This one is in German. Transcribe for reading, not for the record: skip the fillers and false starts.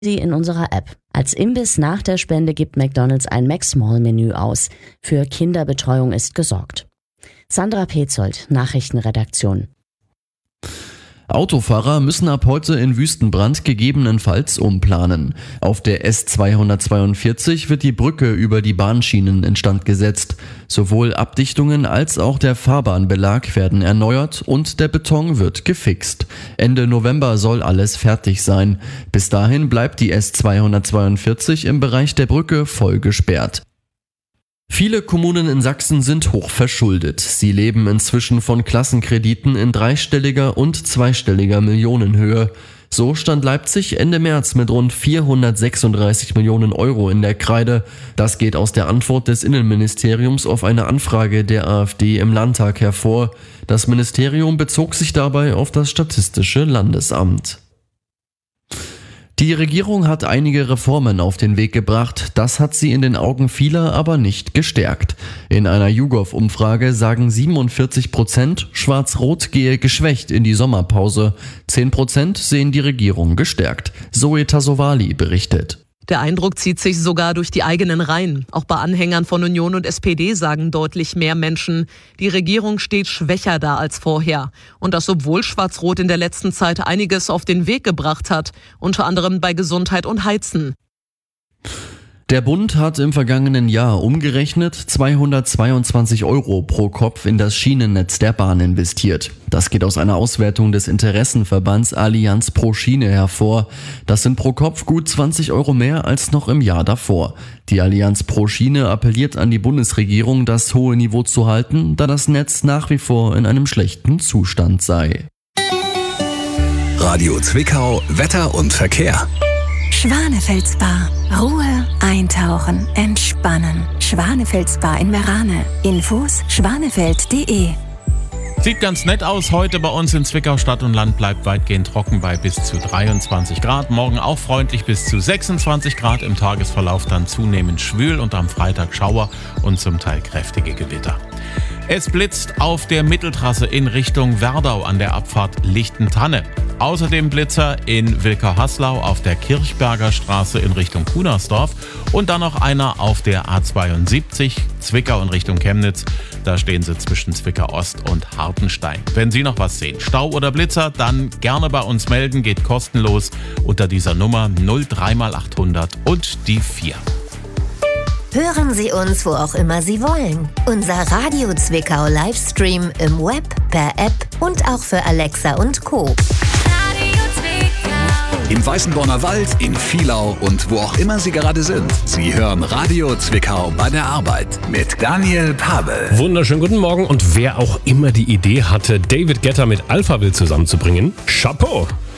Sie in unserer App. Als Imbiss nach der Spende gibt McDonald's ein Mac-Small-Menü aus. Für Kinderbetreuung ist gesorgt. Sandra Petzold, Nachrichtenredaktion. Autofahrer müssen ab heute in Wüstenbrand gegebenenfalls umplanen. Auf der S242 wird die Brücke über die Bahnschienen instand gesetzt. Sowohl Abdichtungen als auch der Fahrbahnbelag werden erneuert und der Beton wird gefixt. Ende November soll alles fertig sein. Bis dahin bleibt die S242 im Bereich der Brücke voll gesperrt. Viele Kommunen in Sachsen sind hoch verschuldet. Sie leben inzwischen von Klassenkrediten in dreistelliger und zweistelliger Millionenhöhe. So stand Leipzig Ende März mit rund 436 Millionen Euro in der Kreide. Das geht aus der Antwort des Innenministeriums auf eine Anfrage der AfD im Landtag hervor. Das Ministerium bezog sich dabei auf das Statistische Landesamt. Die Regierung hat einige Reformen auf den Weg gebracht, das hat sie in den Augen vieler aber nicht gestärkt. In einer YouGov-Umfrage sagen 47%, Schwarz-Rot gehe geschwächt in die Sommerpause. 10% sehen die Regierung gestärkt. Zoe Tassovali berichtet. Der Eindruck zieht sich sogar durch die eigenen Reihen. Auch bei Anhängern von Union und SPD sagen deutlich mehr Menschen, die Regierung steht schwächer da als vorher. Und das obwohl Schwarz-Rot in der letzten Zeit einiges auf den Weg gebracht hat, unter anderem bei Gesundheit und Heizen. Der Bund hat im vergangenen Jahr umgerechnet 222 Euro pro Kopf in das Schienennetz der Bahn investiert. Das geht aus einer Auswertung des Interessenverbands Allianz pro Schiene hervor. Das sind pro Kopf gut 20 Euro mehr als noch im Jahr davor. Die Allianz pro Schiene appelliert an die Bundesregierung, das hohe Niveau zu halten, da das Netz nach wie vor in einem schlechten Zustand sei. Radio Zwickau, Wetter und Verkehr. Schwanefels-Spa. Ruhe, eintauchen, entspannen. Schwanefels-Spa in Merane. Infos schwanefeld.de. Sieht ganz nett aus. Heute bei uns in Zwickau Stadt und Land bleibt weitgehend trocken bei bis zu 23 Grad. Morgen auch freundlich bis zu 26 Grad. Im Tagesverlauf dann zunehmend schwül und am Freitag Schauer und zum Teil kräftige Gewitter. Es blitzt auf der Mitteltrasse in Richtung Werdau an der Abfahrt Lichtentanne. Außerdem Blitzer in Wilkau-Haslau auf der Kirchberger Straße in Richtung Kunersdorf und dann noch einer auf der A72 Zwickau in Richtung Chemnitz. Da stehen sie zwischen Zwickau Ost und Hartenstein. Wenn Sie noch was sehen, Stau oder Blitzer, dann gerne bei uns melden, geht kostenlos unter dieser Nummer 03x800 und die 4. Hören Sie uns, wo auch immer Sie wollen. Unser Radio Zwickau Livestream im Web, per App und auch für Alexa und Co. Radio Zwickau. Im Weißenborner Wald, in Vielau und wo auch immer Sie gerade sind. Sie hören Radio Zwickau bei der Arbeit mit Daniel Pavel. Wunderschönen guten Morgen und wer auch immer die Idee hatte, David Guetta mit Alphaville zusammenzubringen, Chapeau!